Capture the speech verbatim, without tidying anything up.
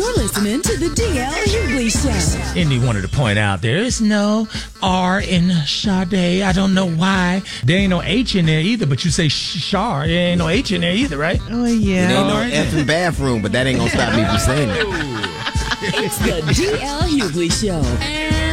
You're listening to the D L Hughley Show. Indy wanted to point out there is no R in Sade. I don't know why. There ain't no H in there either, but you say Shar. There ain't no H in there either, right? Oh, yeah. There ain't no effing bathroom, but that ain't gonna stop me from saying it. It's the D L Hughley Show.